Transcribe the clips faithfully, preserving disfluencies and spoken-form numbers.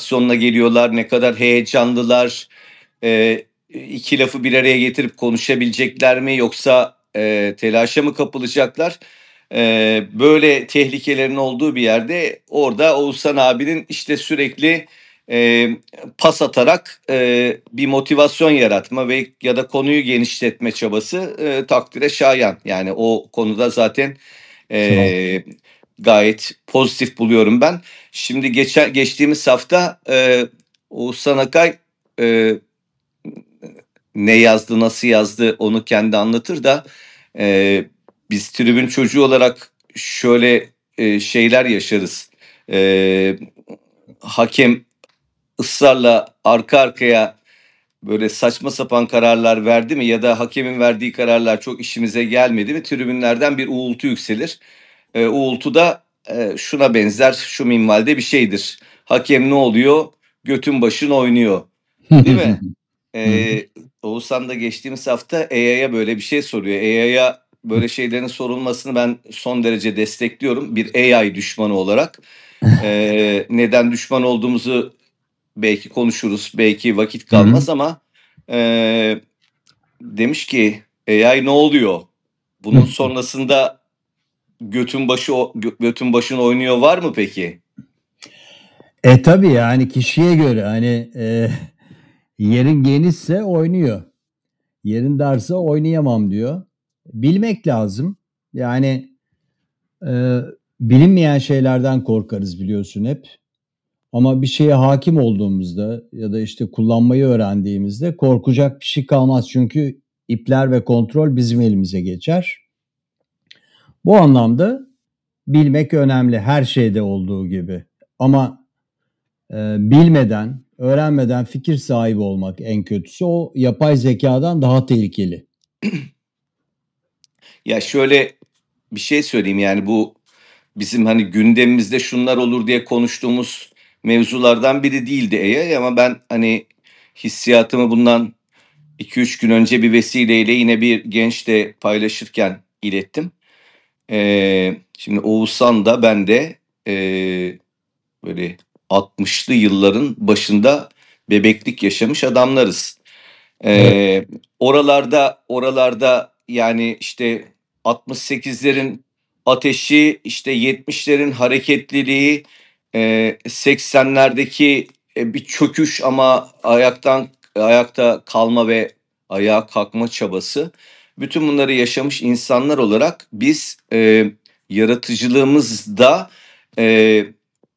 motivasyonla geliyorlar, ne kadar heyecanlılar, eee, iki lafı bir araya getirip konuşabilecekler mi yoksa, eee, telaşa mı kapılacaklar? Eee, böyle tehlikelerin olduğu bir yerde orada Oğuzhan abinin işte sürekli, eee, pas atarak, eee, bir motivasyon yaratma ve ya da konuyu genişletme çabası, eee, takdire şayan. Yani o konuda zaten, Sağ ol. eee, gayet pozitif buluyorum ben. Şimdi geçen geçtiğimiz hafta, eee, Oğuzhan Akay, eee, ne yazdı, nasıl yazdı onu kendi anlatır da, eee, biz tribün çocuğu olarak şöyle, eee, şeyler yaşarız. Eee, hakem ısrarla arka arkaya böyle saçma sapan kararlar verdi mi ya da hakemin verdiği kararlar çok işimize gelmedi mi tribünlerden bir uğultu yükselir. Eee, uğultu da, eee, şuna benzer, şu minvalde bir şeydir. Hakem ne oluyor? Götün başın oynuyor. Değil mi? Hı hı. Eee, Oğuzhan da geçtiğimiz hafta A I'ya böyle bir şey soruyor. A I'ya böyle şeylerin sorulmasını ben son derece destekliyorum bir A I düşmanı olarak. Eee, neden düşman olduğumuzu belki konuşuruz, belki vakit Hı hı. kalmaz ama, eee, demiş ki A I ne oluyor? Bunun sonrasında götün başı o gö götün başın oynuyor var mı peki? E, tabii yani kişiye göre hani, eee, yerin genişse oynuyor. Yerin darsa oynayamam diyor. Bilmek lazım. Yani, eee, bilinmeyen şeylerden korkarız biliyorsun hep. Ama bir şeye hakim olduğumuzda ya da işte kullanmayı öğrendiğimizde korkacak bir şey kalmaz. Çünkü ipler ve kontrol bizim elimize geçer. Bu anlamda bilmek önemli her şeyde olduğu gibi. Ama Eee, bilmeden, öğrenmeden fikir sahibi olmak en kötüsü. O yapay zekâdan daha tehlikeli. Ya, şöyle bir şey söyleyeyim, yani, bu bizim, hani, gündemimizde şunlar olur diye konuştuğumuz mevzulardan biri değildi A I ama ben, hani, hissiyatımı bundan iki üç gün önce bir vesileyle yine bir gençle paylaşırken ilettim. Eee, şimdi Oğuzhan da ben de, eee, böyle altmışlı yılların başında bebeklik yaşamış adamlarız. Evet. Eee, oralarda oralarda, yani, işte, altmış sekizlerin ateşi, işte, yetmişlerin hareketliliği, eee, seksenlerdeki, eee, bir çöküş ama ayaktan ayakta kalma ve ayağa kalkma çabası. Bütün bunları yaşamış insanlar olarak biz, eee, yaratıcılığımızda, eee,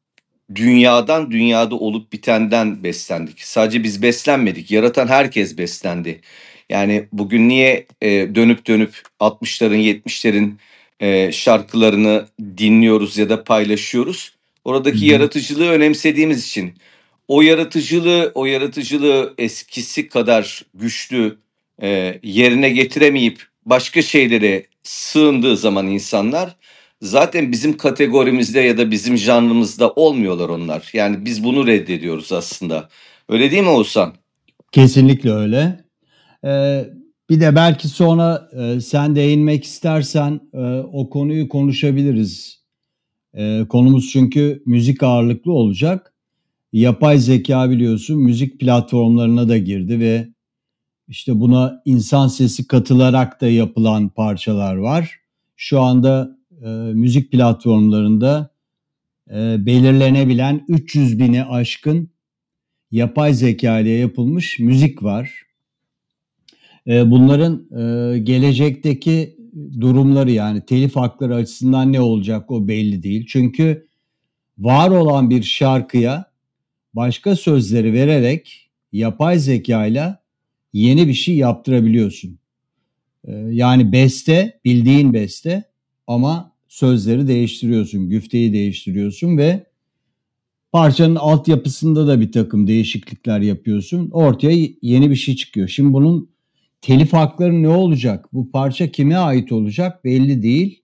dünyadan, dünyada olup bitenden beslendik. Sadece biz beslenmedik, yaratan herkes beslendi. Yani bugün niye, eee, dönüp dönüp altmışların yetmişlerin, eee, şarkılarını dinliyoruz ya da paylaşıyoruz? Hı Oradaki hı. yaratıcılığı önemsediğimiz için. O yaratıcılığı o yaratıcılığı eskisi kadar güçlü, eee, yerine getiremeyip başka şeylere sığındığı zaman insanlar zaten bizim kategorimizde ya da bizim janrımızda olmuyorlar onlar. Yani biz bunu reddediyoruz aslında. Öyle değil mi Oğuzhan? Kesinlikle öyle. Eee, bir de belki sonra, eee, sen değinmek istersen, eee, o konuyu konuşabiliriz. Eee, konumuz çünkü müzik ağırlıklı olacak. Yapay zekâ biliyorsun müzik platformlarına da girdi ve işte buna insan sesi katılarak da yapılan parçalar var. Şu anda, eee, müzik platformlarında Eee, belirlenebilen üç yüz bini aşkın yapay zeka ile yapılmış müzik var. Eee, bunların, eee, gelecekteki durumları, yani telif hakları açısından ne olacak o belli değil. Çünkü var olan bir şarkıya başka sözleri vererek yapay zekâyla yeni bir şey yaptırabiliyorsun. Eee, yani beste, bildiğin beste ama sözleri değiştiriyorsun, güfteyi değiştiriyorsun ve parçanın altyapısında da bir takım değişiklikler yapıyorsun. Ortaya yeni bir şey çıkıyor. Şimdi bunun telif hakları ne olacak? Bu parça kime ait olacak belli değil.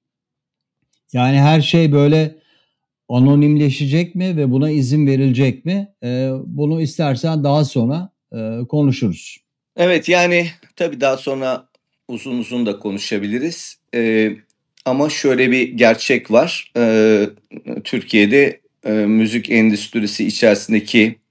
Yani her şey böyle anonimleşecek mi ve buna izin verilecek mi? Eee, bunu istersen daha sonra, eee, konuşuruz. Evet, yani tabii daha sonra uzun uzun da konuşabiliriz. Eee, ama şöyle bir gerçek var. Eee, Türkiye'de, eee, müzik endüstrisi içerisindeki